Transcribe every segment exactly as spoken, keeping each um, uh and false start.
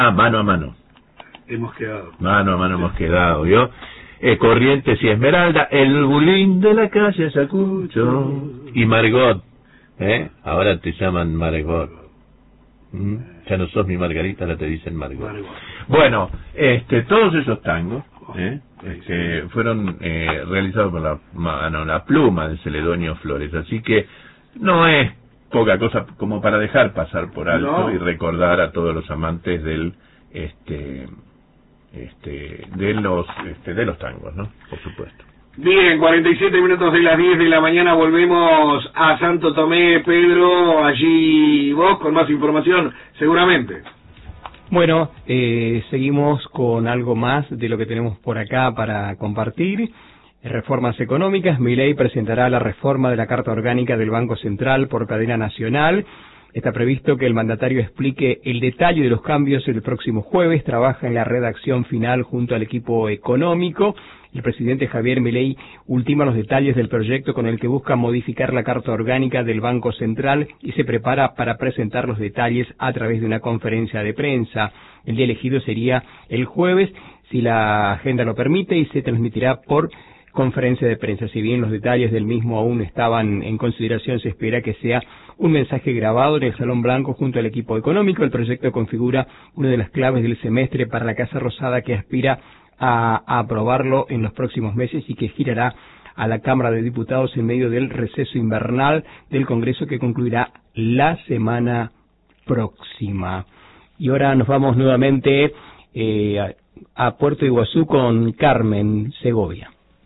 Ah, mano a mano. Hemos quedado. Mano a mano sí. hemos quedado, ¿vio? Eh, Corrientes y Esmeralda, el bulín de la calle Sacucho y Margot, ¿eh? Ahora te llaman Margot. ¿Mm? Ya no sos mi Margarita, ahora te dicen Margot. Margot. Bueno, este, todos esos tangos, ¿eh? Este, fueron eh, realizados por la mano, la pluma de Celedonio Flores, así que no es poca cosa como para dejar pasar por alto no. y recordar a todos los amantes del este este de los este de los tangos, ¿no? Por supuesto. Bien, cuarenta y siete minutos de las diez de la mañana, volvemos a Santo Tomé. Pedro, allí vos con más información, seguramente. Bueno, eh, seguimos con algo más de lo que tenemos por acá para compartir. Reformas económicas. Milei presentará la reforma de la Carta Orgánica del Banco Central por cadena nacional. Está previsto que el mandatario explique el detalle de los cambios el próximo jueves. Trabaja en la redacción final junto al equipo económico. El presidente Javier Milei ultima los detalles del proyecto con el que busca modificar la Carta Orgánica del Banco Central y se prepara para presentar los detalles a través de una conferencia de prensa. El día elegido sería el jueves, si la agenda lo permite, y se transmitirá por conferencia de prensa. Si bien los detalles del mismo aún estaban en consideración, se espera que sea un mensaje grabado en el Salón Blanco junto al equipo económico. El proyecto configura una de las claves del semestre para la Casa Rosada, que aspira a, a aprobarlo en los próximos meses y que girará a la Cámara de Diputados en medio del receso invernal del Congreso, que concluirá la semana próxima. Y ahora nos vamos nuevamente eh, a, a Puerto Iguazú con Carmen Segovia.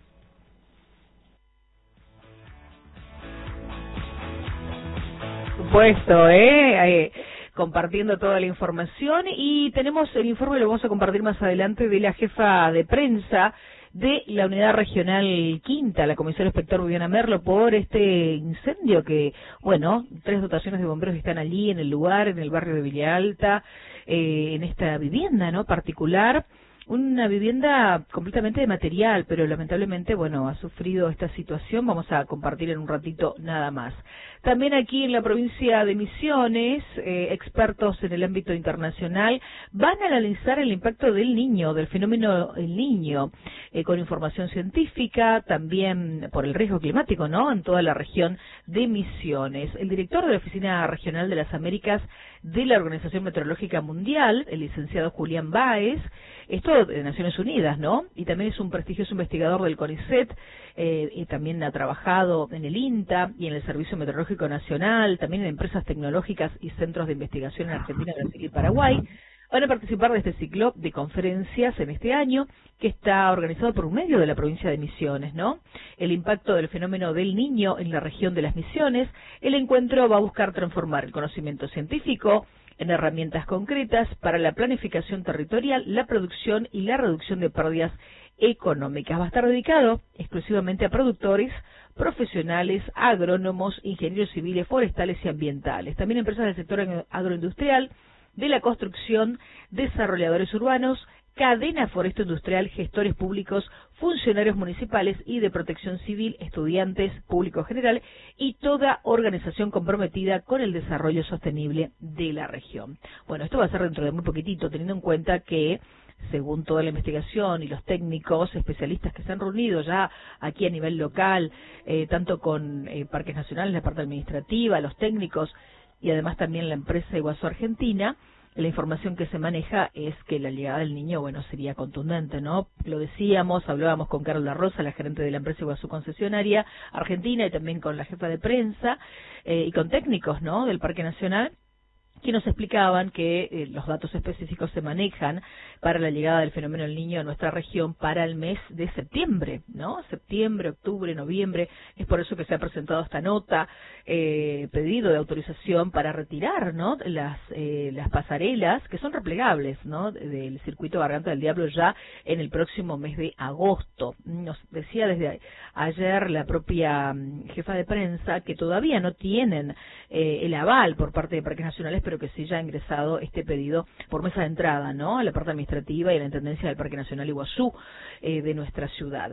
Supuesto, ¿eh? eh compartiendo toda la información, y tenemos el informe, lo vamos a compartir más adelante, de la jefa de prensa de la Unidad Regional Quinta, la comisaria inspector Viviana Merlo, por este incendio que, bueno, tres dotaciones de bomberos están allí en el lugar, en el barrio de Villa Alta, eh, en esta vivienda, ¿no?, particular. Una vivienda completamente de material, pero lamentablemente, bueno, ha sufrido esta situación. Vamos a compartir en un ratito nada más. También aquí en la provincia de Misiones, eh, expertos en el ámbito internacional van a analizar el impacto del niño, del fenómeno El Niño, eh, con información científica, también por el riesgo climático, ¿no?, en toda la región de Misiones. El director de la Oficina Regional de las Américas de la Organización Meteorológica Mundial, el licenciado Julián Báez, esto de Naciones Unidas, ¿no?, y también es un prestigioso investigador del CONICET, eh, y también ha trabajado en el INTA y en el Servicio Meteorológico Nacional, también en empresas tecnológicas y centros de investigación en Argentina, Brasil y Paraguay. Van a participar de este ciclo de conferencias en este año, que está organizado por un medio de la provincia de Misiones, ¿no? El impacto del fenómeno del Niño en la región de las Misiones. El encuentro va a buscar transformar el conocimiento científico en herramientas concretas para la planificación territorial, la producción y la reducción de pérdidas económicas. Va a estar dedicado exclusivamente a productores, profesionales, agrónomos, ingenieros civiles, forestales y ambientales. También empresas del sector agroindustrial, de la construcción, desarrolladores urbanos, cadena foresto industrial, gestores públicos, funcionarios municipales y de protección civil, estudiantes, público general y toda organización comprometida con el desarrollo sostenible de la región. Bueno, esto va a ser dentro de muy poquitito, teniendo en cuenta que, según toda la investigación y los técnicos especialistas que se han reunido ya aquí a nivel local, eh, tanto con eh, Parques Nacionales, la parte administrativa, los técnicos y además también la empresa Iguazú Argentina, la información que se maneja es que la llegada del niño, bueno, sería contundente, ¿no? Lo decíamos, hablábamos con Carla Rosa, la gerente de la empresa Iguazú Concesionaria Argentina, y también con la jefa de prensa eh, y con técnicos, ¿no?, del Parque Nacional, que nos explicaban que eh, los datos específicos se manejan para la llegada del fenómeno del Niño a nuestra región para el mes de septiembre, ¿no? Septiembre, octubre, noviembre. Es por eso que se ha presentado esta nota, eh, pedido de autorización para retirar, ¿no?, las eh, las pasarelas que son replegables, ¿no?, del circuito Garganta del Diablo ya en el próximo mes de agosto. Nos decía desde ayer la propia jefa de prensa que todavía no tienen eh, el aval por parte de Parques Nacionales, pero que sí ya ha ingresado este pedido por mesa de entrada, ¿no?, a la parte administrativa y a la Intendencia del Parque Nacional Iguazú eh, de nuestra ciudad.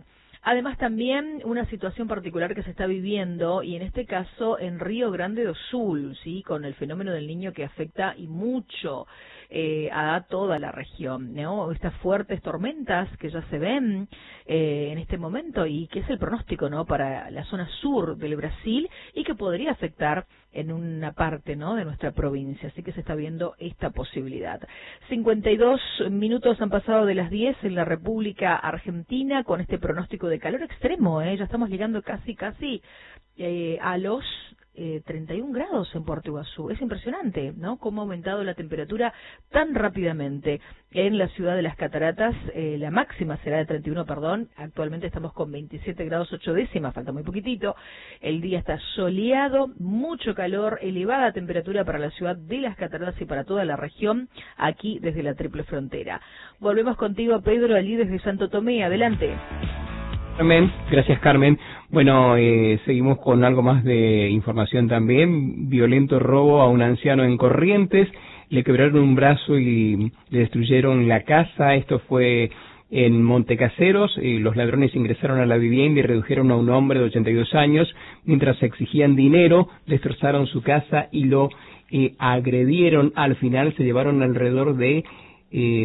Además también una situación particular que se está viviendo, y en este caso en Río Grande do Sul, ¿sí? Con el fenómeno del Niño que afecta y mucho eh, a toda la región, ¿no? Estas fuertes tormentas que ya se ven eh, en este momento, y que es el pronóstico, ¿no? Para la zona sur del Brasil, y que podría afectar en una parte, ¿no? De nuestra provincia, así que se está viendo esta posibilidad. cincuenta y dos minutos han pasado de las diez en la República Argentina con este pronóstico de calor extremo, ¿eh? Ya estamos llegando casi, casi eh, a los eh, treinta y un grados en Puerto Iguazú. Es impresionante, ¿no? Cómo ha aumentado la temperatura tan rápidamente en la ciudad de Las Cataratas. Eh, la máxima será de treinta y uno, perdón. Actualmente estamos con veintisiete grados ocho décimas, falta muy poquitito. El día está soleado, mucho calor, elevada temperatura para la ciudad de Las Cataratas y para toda la región, aquí desde la Triple Frontera. Volvemos contigo, Pedro, allí desde Santo Tomé. Adelante. Carmen, gracias Carmen. Bueno, eh, seguimos con algo más de información también. Violento robo a un anciano en Corrientes, le quebraron un brazo y le destruyeron la casa. Esto fue en Montecaseros. Eh, los ladrones ingresaron a la vivienda y redujeron a un hombre de ochenta y dos años. Mientras exigían dinero, destrozaron su casa y lo eh, agredieron. Al final se llevaron alrededor de eh,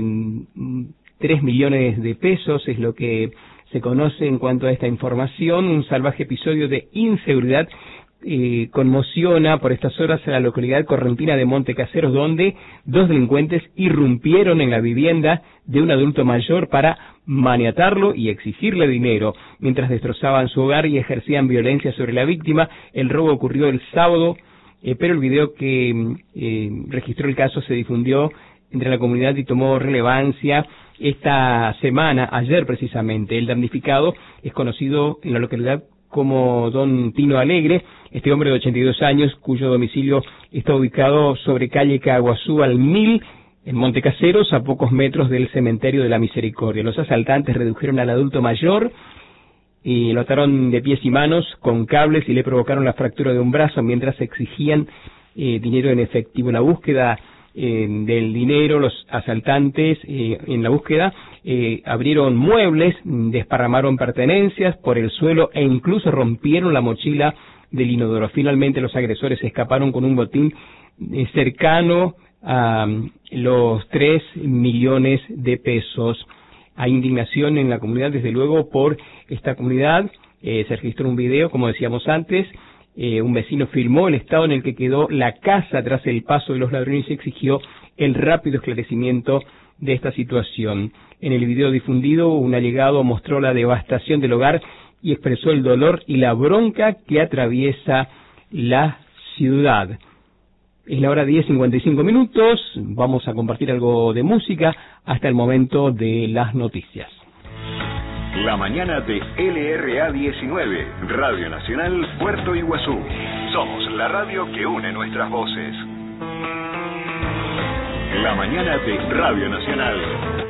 tres millones de pesos, es lo que se conoce en cuanto a esta información. Un salvaje episodio de inseguridad eh, conmociona por estas horas a la localidad correntina de Montecaseros, donde dos delincuentes irrumpieron en la vivienda de un adulto mayor para maniatarlo y exigirle dinero, mientras destrozaban su hogar y ejercían violencia sobre la víctima. El robo ocurrió el sábado, eh, pero el video que eh, registró el caso se difundió entre la comunidad y tomó relevancia esta semana, ayer precisamente. El damnificado es conocido en la localidad como Don Tino Alegre, este hombre de ochenta y dos años, cuyo domicilio está ubicado sobre calle Caguazú al mil, en Montecaseros, a pocos metros del cementerio de la Misericordia. Los asaltantes redujeron al adulto mayor y lo ataron de pies y manos con cables y le provocaron la fractura de un brazo mientras exigían eh, dinero en efectivo. Una búsqueda Eh, del dinero, los asaltantes eh, en la búsqueda eh, abrieron muebles, desparramaron pertenencias por el suelo e incluso rompieron la mochila del inodoro. Finalmente los agresores escaparon con un botín eh, cercano a um, los tres millones de pesos. Hay indignación en la comunidad, desde luego, por esta comunidad. Eh, se registró un video, como decíamos antes. Eh, un vecino filmó el estado en el que quedó la casa tras el paso de los ladrones y exigió el rápido esclarecimiento de esta situación. En el video difundido, un allegado mostró la devastación del hogar y expresó el dolor y la bronca que atraviesa la ciudad. Es la hora diez cincuenta y cinco minutos, vamos a compartir algo de música hasta el momento de las noticias. La mañana de L R A diecinueve, Radio Nacional Puerto Iguazú. Somos la radio que une nuestras voces. La mañana de Radio Nacional.